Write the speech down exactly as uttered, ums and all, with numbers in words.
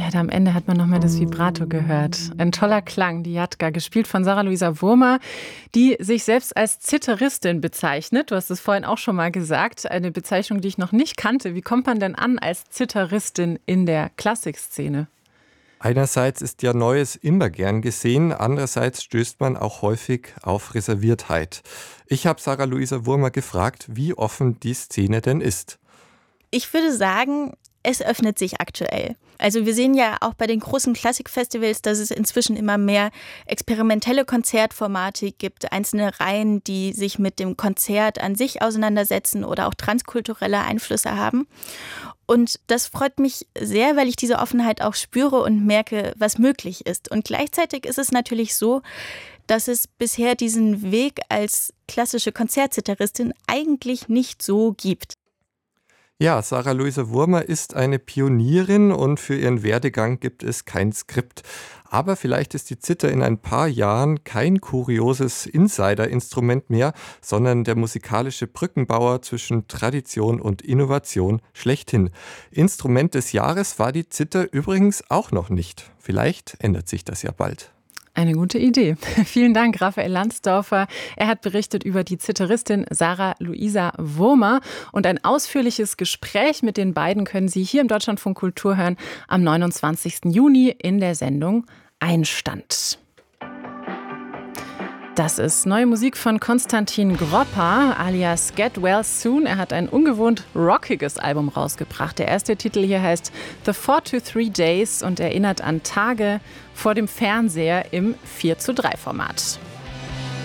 Ja, da am Ende hat man nochmal das Vibrato gehört. Ein toller Klang, die Jatka, gespielt von Sarah-Luisa Wurmer, die sich selbst als Zitteristin bezeichnet. Du hast es vorhin auch schon mal gesagt, eine Bezeichnung, die ich noch nicht kannte. Wie kommt man denn an als Zitteristin in der Klassikszene? Einerseits ist ja Neues immer gern gesehen, andererseits stößt man auch häufig auf Reserviertheit. Ich habe Sarah-Luisa Wurmer gefragt, wie offen die Szene denn ist. Ich würde sagen, es öffnet sich aktuell. Also wir sehen ja auch bei den großen Klassikfestivals, dass es inzwischen immer mehr experimentelle Konzertformate gibt, einzelne Reihen, die sich mit dem Konzert an sich auseinandersetzen oder auch transkulturelle Einflüsse haben. Und das freut mich sehr, weil ich diese Offenheit auch spüre und merke, was möglich ist. Und gleichzeitig ist es natürlich so, dass es bisher diesen Weg als klassische Konzertzitteristin eigentlich nicht so gibt. Ja, Sarah-Luisa Wurmer ist eine Pionierin und für ihren Werdegang gibt es kein Skript. Aber vielleicht ist die Zither in ein paar Jahren kein kurioses Insider-Instrument mehr, sondern der musikalische Brückenbauer zwischen Tradition und Innovation schlechthin. Instrument des Jahres war die Zither übrigens auch noch nicht. Vielleicht ändert sich das ja bald. Eine gute Idee. Vielen Dank, Raphael Landsdorfer. Er hat berichtet über die Zitteristin Sarah-Luisa Wurmer. Und ein ausführliches Gespräch mit den beiden können Sie hier im Deutschlandfunk Kultur hören am neunundzwanzigsten Juni in der Sendung Einstand. Das ist neue Musik von Konstantin Groppa alias Get Well Soon. Er hat ein ungewohnt rockiges Album rausgebracht. Der erste Titel hier heißt The Four to Three Days und erinnert an Tage vor dem Fernseher im vier zu drei Format.